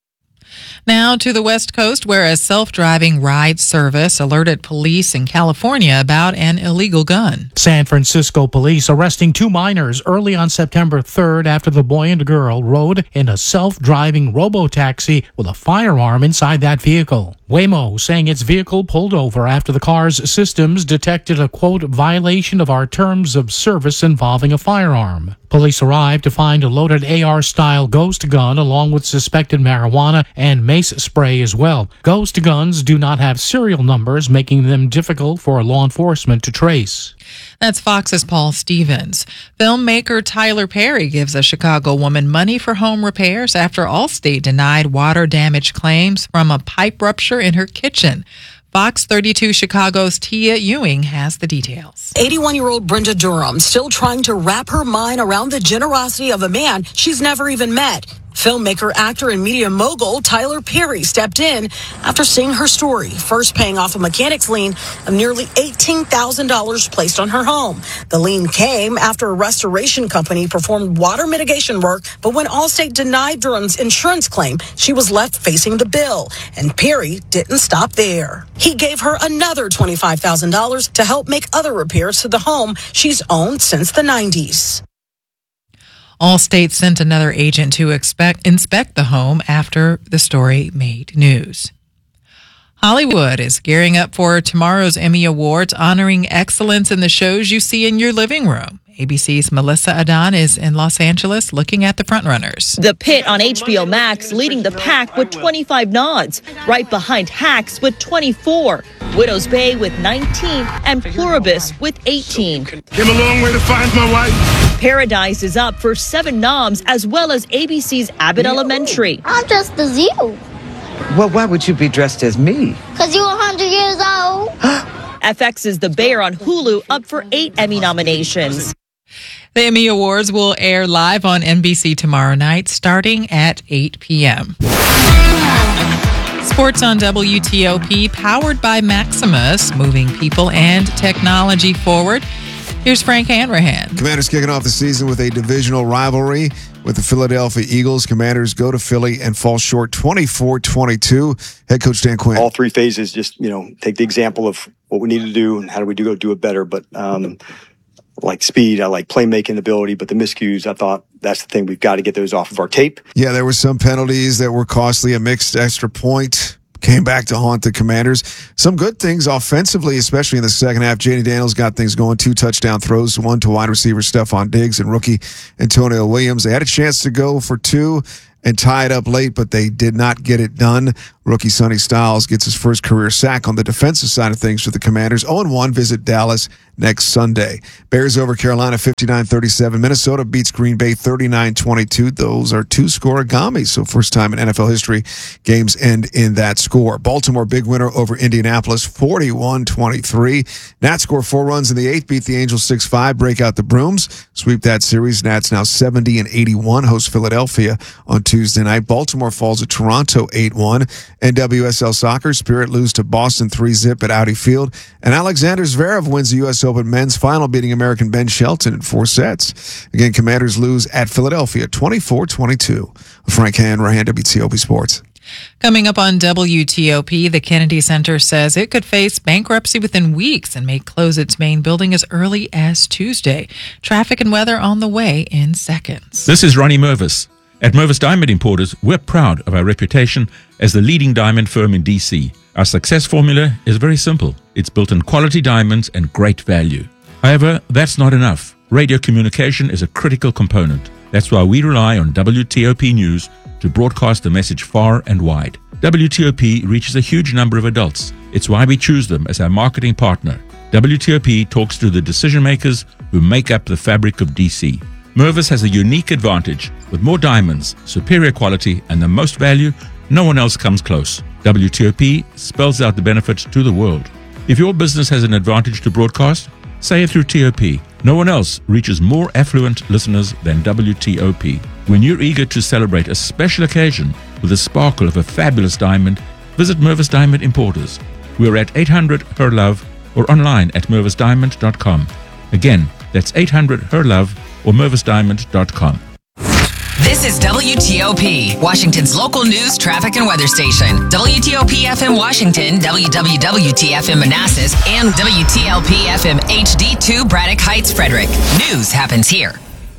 Now to the West Coast, where a self-driving ride service alerted police in California about an illegal gun. San Francisco police arresting two minors early on September third after the boy and girl rode in a self-driving robo-taxi with a firearm inside that vehicle. Waymo saying its vehicle pulled over after the car's systems detected a, quote, violation of our terms of service involving a firearm. Police arrived to find a loaded A R-style ghost gun along with suspected marijuana and mace spray as well. Ghost guns do not have serial numbers, making them difficult for law enforcement to trace. That's Fox's Paul Stevens. Filmmaker Tyler Perry gives a Chicago woman money for home repairs after Allstate denied water damage claims from a pipe rupture in her kitchen. Fox thirty-two Chicago's Tia Ewing has the details. eighty-one-year-old Brenda Durham still trying to wrap her mind around the generosity of a man she's never even met. Filmmaker, actor, and media mogul Tyler Perry stepped in after seeing her story, first paying off a mechanic's lien of nearly eighteen thousand dollars placed on her home. The lien came after a restoration company performed water mitigation work, but when Allstate denied Durham's insurance claim, she was left facing the bill. And Perry didn't stop there. He gave her another twenty-five thousand dollars to help make other repairs to the home she's owned since the nineties. Allstate sent another agent to expect, inspect the home after the story made news. Hollywood is gearing up for tomorrow's Emmy Awards, honoring excellence in the shows you see in your living room. A B C's Melissa Adon is in Los Angeles looking at the frontrunners. The Pit on H B O Max leading the pack with twenty-five nods, right behind Hacks with twenty-four, Widow's Bay with nineteen, and Pluribus with eighteen. Came a long way to find my wife. Paradise is up for seven noms, as well as A B C's Abbott Elementary. I'm dressed as you. Well, why would you be dressed as me? Because you're one hundred years old. F X's The Bear on Hulu up for eight Emmy nominations. The Emmy Awards will air live on N B C tomorrow night, starting at eight p.m. Sports on W T O P, powered by Maximus, moving people and technology forward. Here's Frank Hanrahan. Commanders kicking off the season with a divisional rivalry with the Philadelphia Eagles. Commanders go to Philly and fall short twenty-four twenty-two. Head coach Dan Quinn. All three phases, just, you know, take the example of what we need to do and how do we do, go do it better. But um, like speed, I like playmaking ability, but the miscues, I thought that's the thing. We've got to get those off of our tape. Yeah, there were some penalties that were costly. A mixed extra point came back to haunt the Commanders. Some good things offensively, especially in the second half. J D Daniels got things going. Two touchdown throws, one to wide receiver Stephon Diggs and rookie Antonio Williams. They had a chance to go for two and tie it up late, but they did not get it done. Rookie Sonny Styles gets his first career sack on the defensive side of things for the Commanders. oh and one, visit Dallas next Sunday. Bears over Carolina fifty-nine thirty-seven. Minnesota beats Green Bay thirty-nine twenty-two. Those are two scoregamis, so first time in N F L history games end in that score. Baltimore big winner over Indianapolis forty-one twenty-three. Nats score four runs in the eighth, beat the Angels six five, break out the Brooms, sweep that series. Nats now seventy and eighty-one, host Philadelphia on Tuesday night. Baltimore falls at Toronto eight one. N W S L Soccer, Spirit lose to Boston three zip at Audi Field. And Alexander Zverev wins the U S Open men's final, beating American Ben Shelton in four sets. Again, Commanders lose at Philadelphia twenty-four twenty-two. Frank Hanrahan, W T O P Sports. Coming up on W T O P, the Kennedy Center says it could face bankruptcy within weeks and may close its main building as early as Tuesday. Traffic and weather on the way in seconds. This is Ronnie Mervis. At Mervis Diamond Importers, we're proud of our reputation as the leading diamond firm in D C. Our success formula is very simple. It's built on quality diamonds and great value. However, that's not enough. Radio communication is a critical component. That's why we rely on W T O P News to broadcast the message far and wide. W T O P reaches a huge number of adults. It's why we choose them as our marketing partner. W T O P talks to the decision makers who make up the fabric of D C. Mervis has a unique advantage. With more diamonds, superior quality, and the most value, no one else comes close. W T O P spells out the benefits to the world. If your business has an advantage to broadcast, say it through T O P. No one else reaches more affluent listeners than W T O P. When you're eager to celebrate a special occasion with the sparkle of a fabulous diamond, visit Mervis Diamond Importers. We're at eight hundred H E R LOVE or online at mervis diamond dot com. Again, that's eight hundred H E R LOVE or mervis diamond dot com. This is W T O P, Washington's local news, traffic, and weather station. W T O P F M Washington, W W W T F M Manassas, and W T L P F M H D two Braddock Heights, Frederick. News happens here.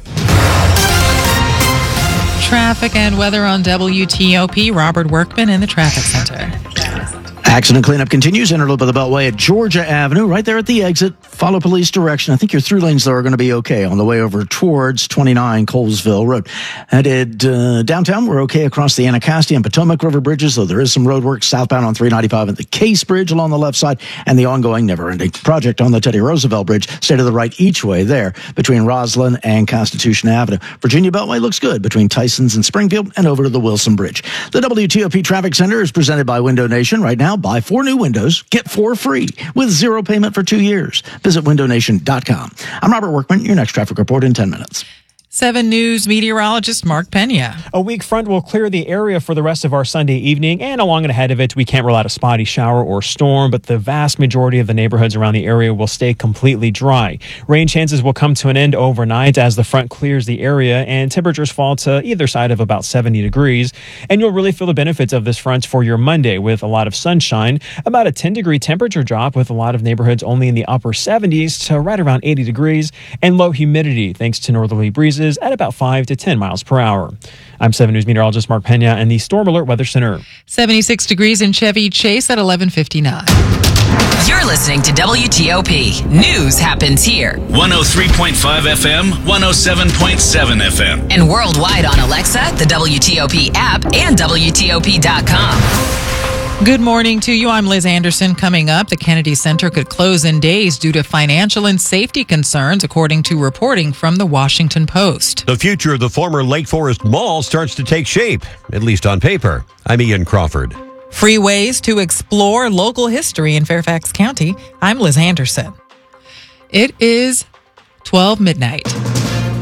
Traffic and weather on W T O P. Robert Workman in the Traffic Center. Accident cleanup continues. Enter loop of the Beltway at Georgia Avenue, right there at the exit. Follow police direction. I think your through lanes, though, are going to be okay on the way over towards twenty-nine Colesville Road. Headed uh, downtown, we're okay across the Anacostia and Potomac River bridges, though there is some road work southbound on three ninety-five at the Case Bridge along the left side, and the ongoing never-ending project on the Teddy Roosevelt Bridge. Stay to the right each way there between Roslyn and Constitution Avenue. Virginia Beltway looks good between Tysons and Springfield and over to the Wilson Bridge. The W T O P Traffic Center is presented by Window Nation. Right now, buy four new windows, get four free with zero payment for two years. Visit window nation dot com. I'm Robert Workman, your next traffic report in ten minutes. seven News meteorologist Mark Pena. A weak front will clear the area for the rest of our Sunday evening, and along and ahead of it, we can't rule out a spotty shower or storm, but the vast majority of the neighborhoods around the area will stay completely dry. Rain chances will come to an end overnight as the front clears the area, and temperatures fall to either side of about seventy degrees. And you'll really feel the benefits of this front for your Monday with a lot of sunshine, about a ten degree temperature drop with a lot of neighborhoods only in the upper seventies to right around eighty degrees, and low humidity thanks to northerly breezes at about five to ten miles per hour. I'm seven News meteorologist Mark Pena and the Storm Alert Weather Center. seventy-six degrees in Chevy Chase at eleven fifty-nine. You're listening to W T O P. News happens here. one oh three point five F M, one oh seven point seven F M. And worldwide on Alexa, the W T O P app, and W T O P dot com. Good morning to you. I'm Liz Anderson. Coming up, the Kennedy Center could close in days due to financial and safety concerns, according to reporting from the Washington Post. The future of the former Lake Forest Mall starts to take shape, at least on paper. I'm Ian Crawford. Free ways to explore local history in Fairfax County. I'm Liz Anderson. It is twelve midnight.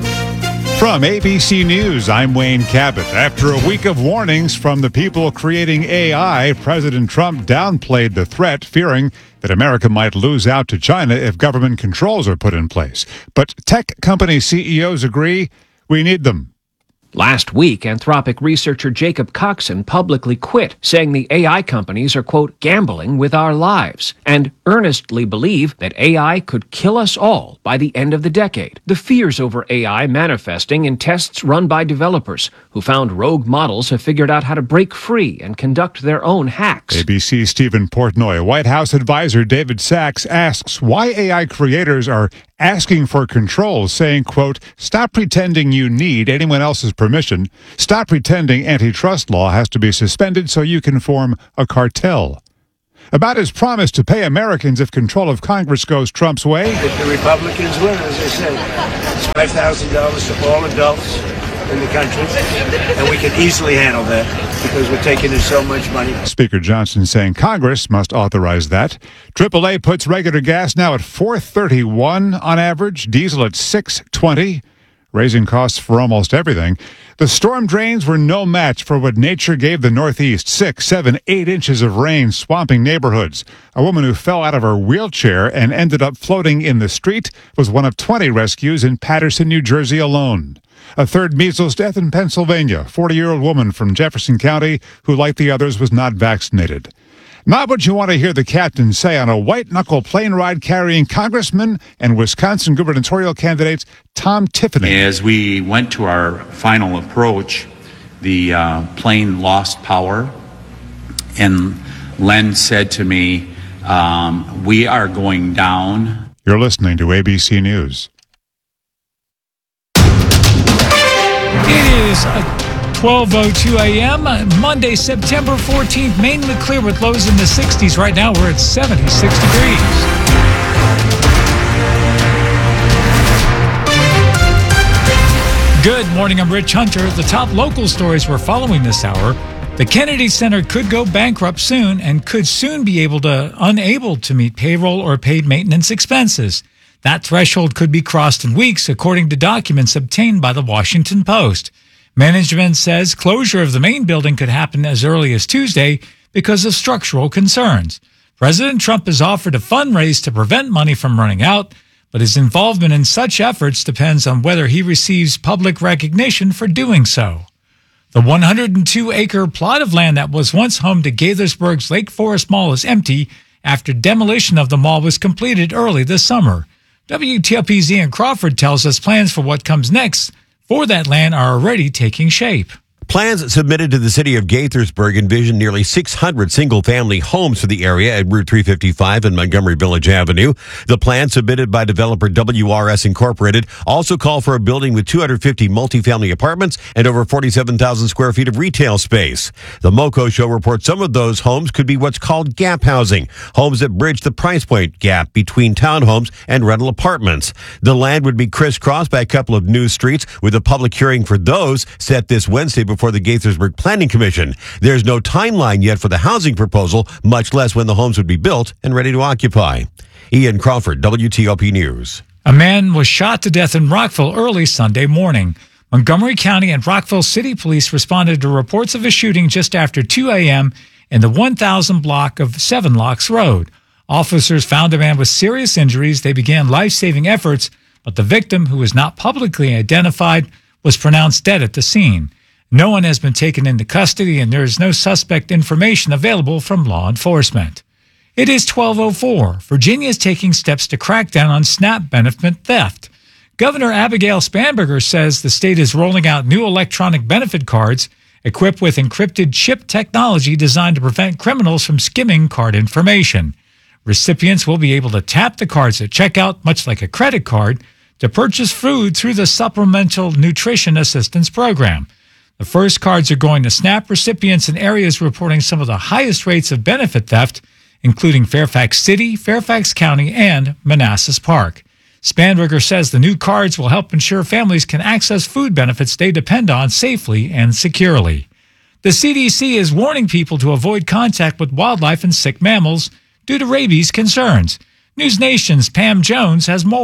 From A B C News, I'm Wayne Cabot. After a week of warnings from the people creating A I, President Trump downplayed the threat, fearing that America might lose out to China if government controls are put in place. But tech company C E Os agree we need them. Last week, Anthropic researcher Jacob Coxon publicly quit, saying the A I companies are, quote, gambling with our lives, and earnestly believe that A I could kill us all by the end of the decade. The fears over A I manifesting in tests run by developers who found rogue models have figured out how to break free and conduct their own hacks. A B C's Stephen Portnoy. White House advisor David Sachs asks why A I creators are asking for control, saying, quote, stop pretending you need anyone else's permission. Stop pretending antitrust law has to be suspended so you can form a cartel. About his promise to pay Americans if control of Congress goes Trump's way. If the Republicans win, as I said, it's five thousand dollars to all adults in the country, and we can easily handle that because we're taking in so much money. Speaker Johnson saying Congress must authorize that. triple A puts regular gas now at four thirty-one on average, diesel at six twenty, raising costs for almost everything. The storm drains were no match for what nature gave the Northeast. Six, seven, eight inches of rain swamping neighborhoods. A woman who fell out of her wheelchair and ended up floating in the street was one of twenty rescues in Paterson, New Jersey alone. A third measles death in Pennsylvania. forty-year-old woman from Jefferson County who, like the others, was not vaccinated. Not what you want to hear the captain say on a white-knuckle plane ride carrying Congressman and Wisconsin gubernatorial candidates Tom Tiffany. As we went to our final approach, the uh, plane lost power, and Len said to me, um, we are going down. You're listening to A B C News. It is twelve oh two a.m. Monday, September fourteenth, mainly clear with lows in the sixties. Right now, we're at seventy-six degrees. Good morning, I'm Rich Hunter. The top local stories we're following this hour. The Kennedy Center could go bankrupt soon and could soon be able to unable to meet payroll or paid maintenance expenses. That threshold could be crossed in weeks, according to documents obtained by the Washington Post. Management says closure of the main building could happen as early as Tuesday because of structural concerns. President Trump has offered a fundraise to prevent money from running out, but his involvement in such efforts depends on whether he receives public recognition for doing so. The one hundred two acre plot of land that was once home to Gaithersburg's Lake Forest Mall is empty after demolition of the mall was completed early this summer. W T O P's Ian Crawford tells us plans for what comes next for that land are already taking shape. Plans submitted to the city of Gaithersburg envision nearly six hundred single-family homes for the area at Route three fifty-five and Montgomery Village Avenue. The plan submitted by developer W R S Incorporated also call for a building with two hundred fifty multifamily apartments and over forty-seven thousand square feet of retail space. The MoCo show reports some of those homes could be what's called gap housing, homes that bridge the price point gap between townhomes and rental apartments. The land would be crisscrossed by a couple of new streets, with a public hearing for those set this Wednesday before the Gaithersburg Planning Commission. There's no timeline yet for the housing proposal, much less when the homes would be built and ready to occupy. Ian Crawford, W T O P News. A man was shot to death in Rockville early Sunday morning. Montgomery County and Rockville City Police responded to reports of a shooting just after two a.m. in the one thousand block of Seven Locks Road. Officers found a man with serious injuries. They began life-saving efforts, but the victim, who was not publicly identified, was pronounced dead at the scene. No one has been taken into custody, and there is no suspect information available from law enforcement. It is twelve oh four. Virginia is taking steps to crack down on SNAP benefit theft. Governor Abigail Spanberger says the state is rolling out new electronic benefit cards equipped with encrypted chip technology designed to prevent criminals from skimming card information. Recipients will be able to tap the cards at checkout, much like a credit card, to purchase food through the Supplemental Nutrition Assistance Program. The first cards are going to SNAP recipients in areas reporting some of the highest rates of benefit theft, including Fairfax City, Fairfax County, and Manassas Park. Spanberger says the new cards will help ensure families can access food benefits they depend on safely and securely. The C D C is warning people to avoid contact with wildlife and sick mammals due to rabies concerns. News Nation's Pam Jones has more.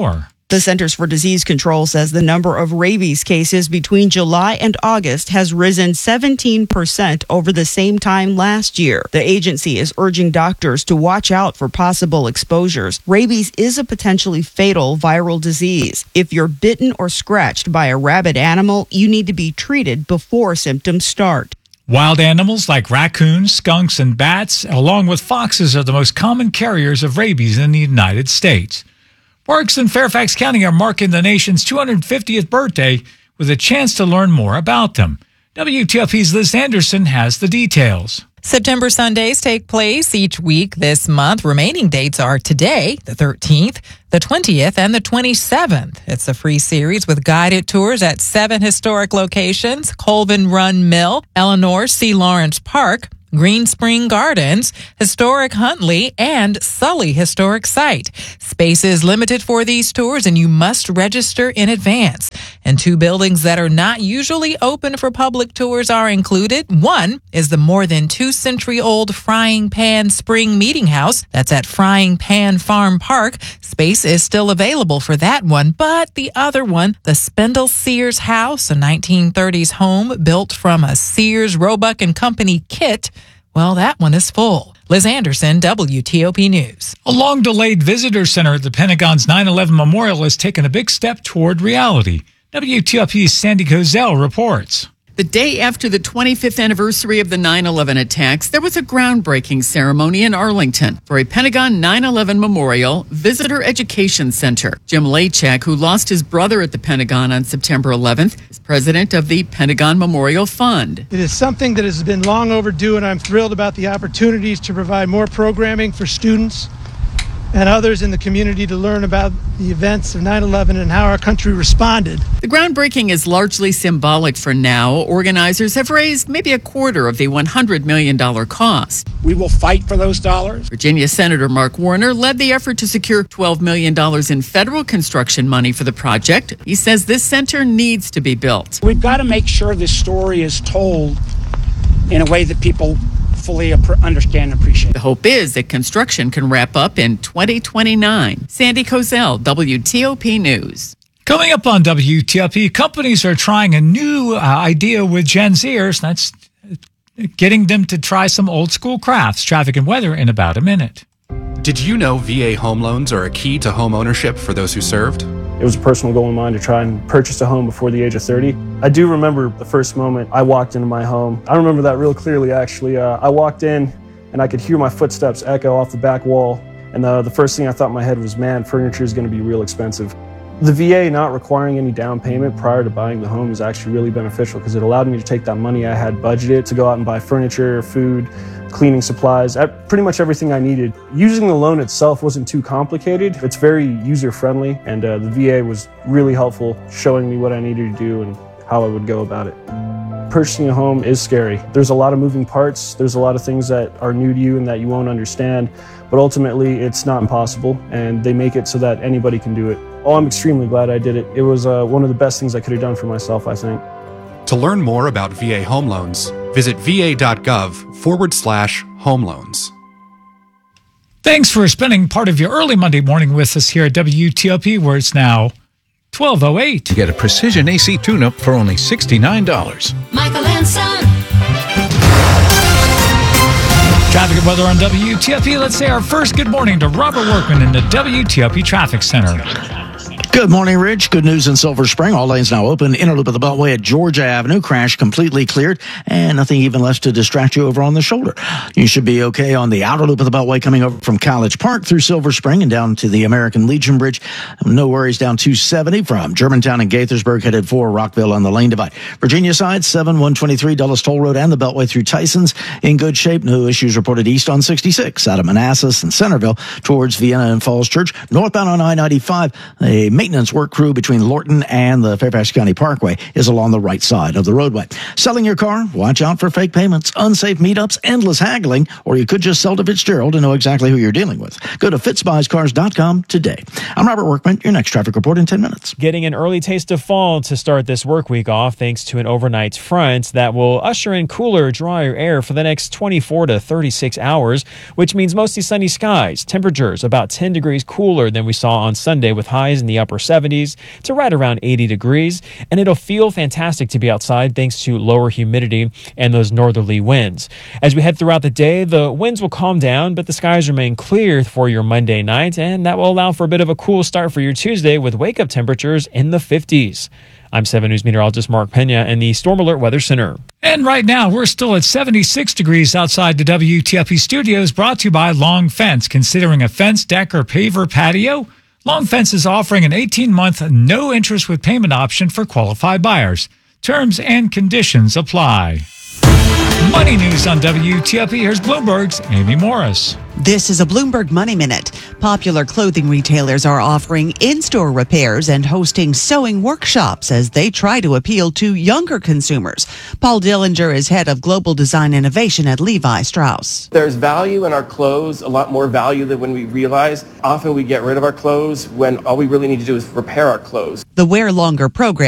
The Centers for Disease Control says the number of rabies cases between July and August has risen seventeen percent over the same time last year. The agency is urging doctors to watch out for possible exposures. Rabies is a potentially fatal viral disease. If you're bitten or scratched by a rabid animal, you need to be treated before symptoms start. Wild animals like raccoons, skunks, and bats, along with foxes, are the most common carriers of rabies in the United States. Parks in Fairfax County are marking the nation's two hundred fiftieth birthday with a chance to learn more about them. W T O P's Liz Anderson has the details. September Sundays take place each week this month. Remaining dates are today, the thirteenth, the twentieth, and the twenty-seventh. It's a free series with guided tours at seven historic locations: Colvin Run Mill, Eleanor C. Lawrence Park, Green Spring Gardens, Historic Huntley, and Sully Historic Site. Space is limited for these tours, and you must register in advance. And two buildings that are not usually open for public tours are included. One is the more than two-century-old Frying Pan Spring Meeting House. That's at Frying Pan Farm Park. Space is still available for that one, but the other one, the Spindle Sears House, a nineteen thirties home built from a Sears, Roebuck and Company kit, well, that one is full. Liz Anderson, W T O P News. A long-delayed visitor center at the Pentagon's nine eleven Memorial has taken a big step toward reality. W T O P's Sandy Kozel reports. The day after the twenty-fifth anniversary of the nine eleven attacks, there was a groundbreaking ceremony in Arlington for a Pentagon nine eleven Memorial Visitor Education Center. Jim Lachak, who lost his brother at the Pentagon on September eleventh, is president of the Pentagon Memorial Fund. It is something that has been long overdue, and I'm thrilled about the opportunities to provide more programming for students and others in the community to learn about the events of nine eleven and how our country responded. The groundbreaking is largely symbolic for now. Organizers have raised maybe a quarter of the one hundred million dollars cost. We will fight for those dollars. Virginia Senator Mark Warner led the effort to secure twelve million dollars in federal construction money for the project. He says this center needs to be built. We've got to make sure this story is told in a way that people fully understand and appreciate. The hope is that construction can wrap up in twenty twenty-nine. Sandy Kozel, W T O P News. Coming up on W T O P, companies are trying a new uh, idea with Gen Zers. That's getting them to try some old school crafts. Traffic and weather in about a minute. Did you know V A home loans are a key to home ownership for those who served? It was a personal goal of mine to try and purchase a home before the age of thirty. I do remember the first moment I walked into my home. I remember that real clearly, actually. Uh, I walked in and I could hear my footsteps echo off the back wall. And the, the first thing I thought in my head was, man, furniture is going to be real expensive. The V A not requiring any down payment prior to buying the home is actually really beneficial because it allowed me to take that money I had budgeted to go out and buy furniture, food, cleaning supplies, pretty much everything I needed. Using the loan itself wasn't too complicated. It's very user-friendly, and uh, the V A was really helpful, showing me what I needed to do and how I would go about it. Purchasing a home is scary. There's a lot of moving parts. There's a lot of things that are new to you and that you won't understand, but ultimately it's not impossible, and they make it so that anybody can do it. Oh, I'm extremely glad I did it. It was uh, one of the best things I could have done for myself, I think. To learn more about V A home loans, visit va.gov forward slash home loans. Thanks for spending part of your early Monday morning with us here at W T O P, where it's now twelve oh eight. Get a precision A C tune-up for only sixty-nine dollars. Michael and Son. Traffic and weather on W T O P. Let's say our first good morning to Robert Workman in the W T O P Traffic Center. Good morning, Rich. Good news in Silver Spring. All lanes now open. Inner loop of the Beltway at Georgia Avenue. Crash completely cleared and nothing even left to distract you over on the shoulder. You should be okay on the outer loop of the Beltway coming over from College Park through Silver Spring and down to the American Legion Bridge. No worries down two seventy from Germantown and Gaithersburg headed for Rockville on the lane divide. Virginia side, seven one twenty-three Dulles Toll Road and the Beltway through Tysons in good shape. No issues reported east on sixty-six out of Manassas and Centerville towards Vienna and Falls Church. Northbound on I ninety-five, a maintenance work crew between Lorton and the Fairfax County Parkway is along the right side of the roadway. Selling your car? Watch out for fake payments, unsafe meetups, endless haggling, or you could just sell to Fitzgerald and know exactly who you're dealing with. Go to fitz buys cars dot com today. I'm Robert Workman. Your next traffic report in ten minutes. Getting an early taste of fall to start this work week off thanks to an overnight front that will usher in cooler, drier air for the next twenty-four to thirty-six hours, which means mostly sunny skies. Temperatures about ten degrees cooler than we saw on Sunday with highs in the upper upper seventies to right around eighty degrees, and it'll feel fantastic to be outside thanks to lower humidity and those northerly winds. As we head throughout the day, the winds will calm down, but the skies remain clear for your Monday night, and that will allow for a bit of a cool start for your Tuesday with wake-up temperatures in the fifties. I'm seven News meteorologist Mark Pena in the Storm Alert Weather Center. And right now, we're still at seventy-six degrees outside the W T L P studios, brought to you by Long Fence. Considering a fence, deck, or paver patio? Long Fence is offering an eighteen-month no-interest with payment option for qualified buyers. Terms and conditions apply. Money news on W T L P. Here's Bloomberg's Amy Morris. This is a Bloomberg Money Minute. Popular clothing retailers are offering in-store repairs and hosting sewing workshops as they try to appeal to younger consumers. Paul Dillinger is head of global design innovation at Levi Strauss. There's value in our clothes, a lot more value than when we realize. Often we get rid of our clothes when all we really need to do is repair our clothes. The Wear Longer program